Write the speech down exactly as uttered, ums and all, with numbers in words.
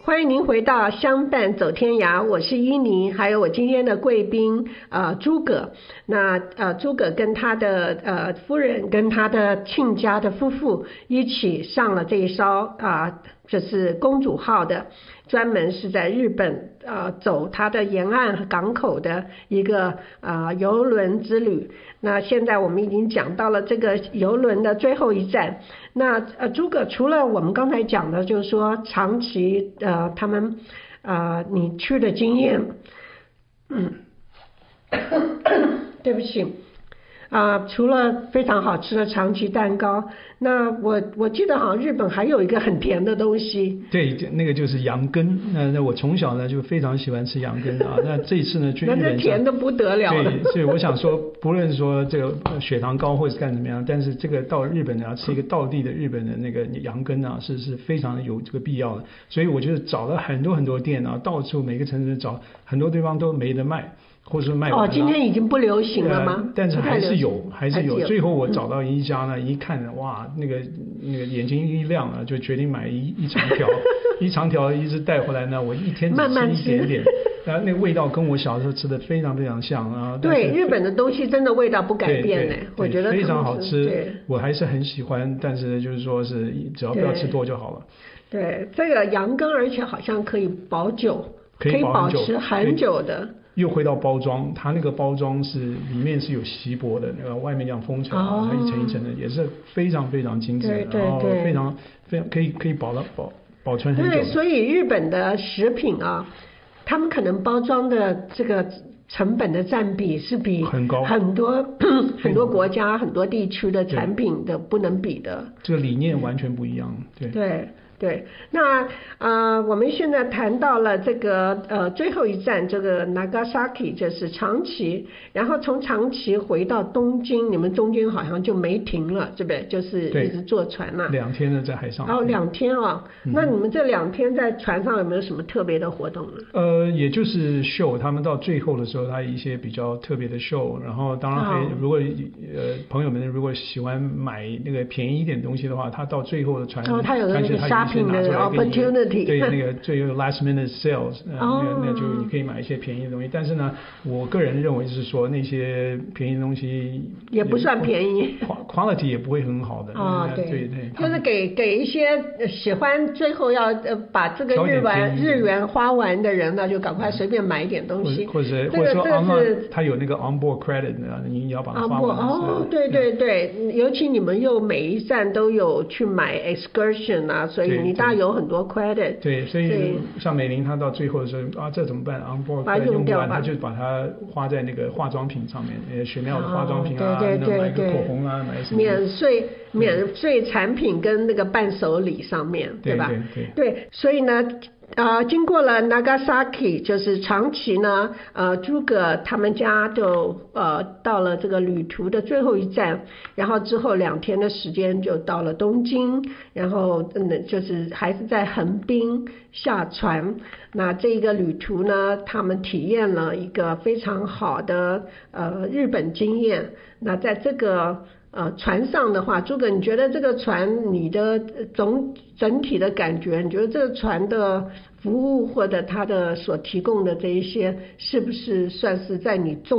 欢迎您回到相伴走天涯，我是依妮，还有我今天的贵宾呃诸葛。那呃诸葛跟他的呃夫人跟他的亲家的夫妇一起上了这一艘啊，这、呃就是公主号的，专门是在日本呃走它的沿岸和港口的一个呃邮轮之旅。那现在我们已经讲到了这个邮轮的最后一站。那呃诸葛除了我们刚才讲的，就是说长期呃他们呃你去的经验，嗯，对不起。啊、呃，除了非常好吃的长崎蛋糕，那我我记得好像日本还有一个很甜的东西。 对，那个就是羊羹。那那我从小呢就非常喜欢吃羊羹啊。那这一次呢去日本， 那这甜的不得了了。 对，所以我想说，不论说这个血糖高或者是干怎么样，但是这个到日本呢吃一个道地的日本的那个羊羹啊，是是非常有这个必要的。所以我就找了很多很多店啊，到处每个城市找，很多地方都没得卖。或是卖哦，今天已经不流行了吗？ 呃、但是还是有，还是有。 还是有最后我找到一家呢，嗯、一看哇，那个那个眼睛一亮啊，就决定买一一长条，一长条一直带回来呢。我一天只吃一点点，然后那个味道跟我小时候吃的非常非常像啊。 对，日本的东西真的味道不改变呢，我觉得非常好吃，我还是很喜欢。但是就是说是只要不要吃多就好了。 对，对这个羊羹，而且好像可以保久， 可以保持很久的。 又回到包装，它那个包装是里面是有锡箔的，那个外面像封条， 哦、 它一层一层的，也是非常非常精致， 对对对， 然后非常非常可以可以保了保保存很久。 对，所以日本的食品啊，他们可能包装的这个成本的占比是比很高很多很多国家很多地区的产品的不能比的。 这个理念完全不一样，对。 对。对，那呃，我们现在谈到了这个呃最后一站，这个 Nagasaki 就是长崎，然后从长崎回到东京，你们中间好像就没停了，对不对？就是一直坐船嘛。 两天呢在海上。 哦，两天啊、嗯，那你们这两天在船上有没有什么特别的活动呢？ 呃，也就是秀，他们到最后的时候，他一些比较特别的秀，然后当然还、哦、如果呃朋友们如果喜欢买那个便宜一点东西的话，他到最后的船， 哦，他有那个沙。 的 opportunity 对那个最后 last minute sales，、呃哦、 那那就你可以买一些便宜的东西。但是呢，我个人认为是说那些便宜的东西也不算便宜 ，quality 也不会很好的。 哦，对对对， 就是给给一些喜欢最后要呃把这个日元日元花完的人呢，就赶快随便买一点东西， 或者、 这或者说 on 他有那个 onboard credit， 你要把它花完。 哦，对对对，尤其你们又每一站都有去买 excursion 啊，所以你大概有很多 credit。 对，所以像美玲她到最后的时候啊，这怎么办 ？onboard credit 用不完，她就把它花在那个化妆品上面，呃，雪妙的化妆品啊， 哦、对对对买个口红啊，买什么免税免税产品跟那个伴手礼上面， 对吧？ 对对对，所以呢。呃，经过了 Nagasaki， 就是长崎呢，呃，诸葛他们家就呃到了这个旅途的最后一站，然后之后两天的时间就到了东京，然后嗯，就是还是在横滨下船。那这个旅途呢，他们体验了一个非常好的呃日本经验。那在这个呃，船上的话，诸葛，你觉得这个船你的总整体的感觉，你觉得这个船的服务或者它的所提供的这一些，是不是算是在你重